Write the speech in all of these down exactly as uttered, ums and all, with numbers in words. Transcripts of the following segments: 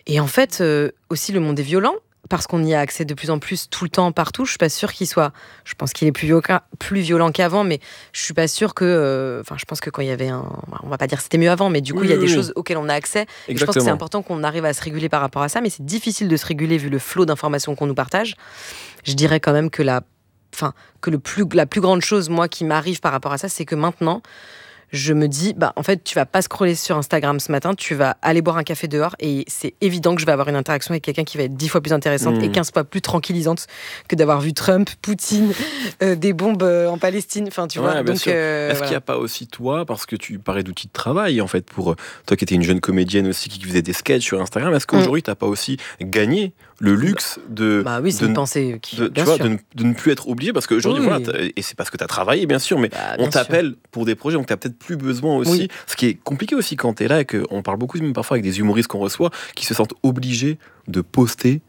Et en fait, euh, aussi, le monde est violent. Parce qu'on y a accès de plus en plus tout le temps, partout. Je suis pas sûre qu'il soit... Je pense qu'il est plus, violent, plus violent qu'avant, mais je suis pas sûre que... Enfin, euh, je pense que quand il y avait un... On va pas dire que c'était mieux avant, mais du coup, il oui, y a oui, des oui. choses auxquelles on a accès. Et je pense que c'est important qu'on arrive à se réguler par rapport à ça, mais c'est difficile de se réguler vu le flot d'informations qu'on nous partage. Je dirais quand même que la... Enfin, que le plus, la plus grande chose, moi, qui m'arrive par rapport à ça, c'est que maintenant... je me dis, bah, en fait, tu vas pas scroller sur Instagram ce matin, tu vas aller boire un café dehors et c'est évident que je vais avoir une interaction avec quelqu'un qui va être dix fois plus intéressante mmh. et quinze fois plus tranquillisante que d'avoir vu Trump, Poutine, euh, des bombes euh, en Palestine. Enfin, tu ouais, vois. Donc, euh, est-ce voilà. qu'il n'y a pas aussi toi, parce que tu parlais d'outils de travail, en fait, pour toi qui étais une jeune comédienne aussi qui faisait des sketchs sur Instagram, est-ce qu'aujourd'hui, mmh. tu n'as pas aussi gagné le luxe de... Bah oui, c'est de, une pensée qui... de, tu vois, de, de ne plus être obligé, parce qu'aujourd'hui, oui. voilà, et c'est parce que tu as travaillé, bien sûr, mais bah, bien on t'appelle sûr. Pour des projets, donc tu n'as peut-être plus besoin aussi. Oui. Ce qui est compliqué aussi quand tu es là, et qu'on parle beaucoup, même parfois avec des humoristes qu'on reçoit, qui se sentent obligés de poster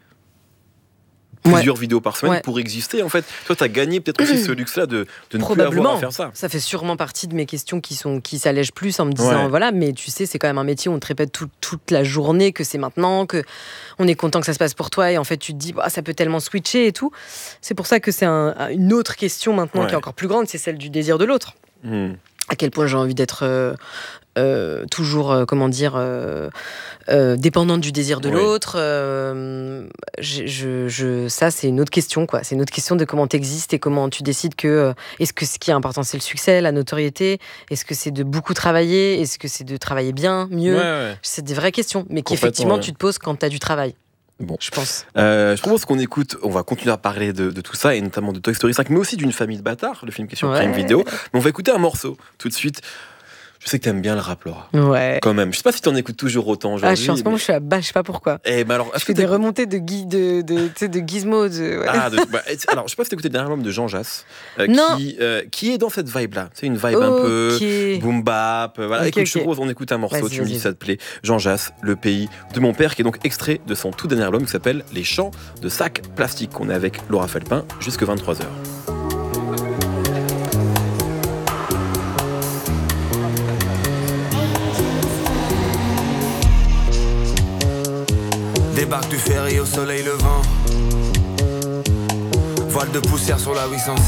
plusieurs ouais. vidéos par semaine ouais. pour exister. En fait, toi, tu as gagné peut-être aussi ce luxe-là de, de ne plus avoir à faire ça. Ça fait sûrement partie de mes questions qui, sont, qui s'allègent plus en me disant, ouais. voilà, mais tu sais, c'est quand même un métier où on te répète tout, toute la journée que c'est maintenant, qu'on est content que ça se passe pour toi, et en fait, tu te dis, bah, ça peut tellement switcher et tout. C'est pour ça que c'est un, une autre question maintenant ouais. qui est encore plus grande, c'est celle du désir de l'autre. Mmh. À quel point j'ai envie d'être euh, euh, toujours, euh, comment dire, euh, euh, dépendante du désir de oui. l'autre. Euh, je, je, je, ça, c'est une autre question, quoi. C'est une autre question de comment tu existes et comment tu décides que... Euh, est-ce que ce qui est important, c'est le succès, la notoriété ? Est-ce que c'est de beaucoup travailler ? Est-ce que c'est de travailler bien, mieux ? ouais, ouais. C'est des vraies questions, mais qu'effectivement, ouais. tu te poses quand tu as du travail. Bon, je pense. Euh, je propose qu'on écoute, on va continuer à parler de, de tout ça, et notamment de Toy Story cinq, mais aussi d'une famille de bâtards, le film qui est sur ouais. Prime Video. Mais on va écouter un morceau tout de suite. Je sais que t'aimes bien le rap, Laura. Ouais. Quand même. Je sais pas si t'en écoutes toujours autant aujourd'hui. Ah, je suis en ce moment, mais... je suis à bas, je sais pas pourquoi. Eh ben alors, je fais des remontées de, gui- de, de, de, de gizmo. De... Ouais. Ah, de, bah, alors, je sais pas si t'as écouté le dernier album de Jean Jass, euh, qui, euh, qui est dans cette vibe-là. C'est une vibe okay. un peu boom bap. Voilà. Okay, écoute, okay. je te propose, on écoute un morceau, vas-y, tu vas-y. me dis si ça te plaît. Jean Jass, Le pays de mon père, qui est donc extrait de son tout dernier album qui s'appelle Les chants de sacs plastiques. On est avec Laura Felpin jusqu'à vingt-trois heures. Débarque du ferry au soleil levant. Voile de poussière sur la huit cent six.